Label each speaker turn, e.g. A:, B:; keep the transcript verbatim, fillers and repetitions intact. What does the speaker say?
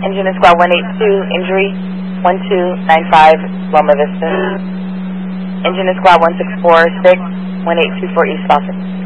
A: Engine is squad one eight two, injury one two nine five, Loma Vista. Engine is squad one six four six, one eight two four East Boston.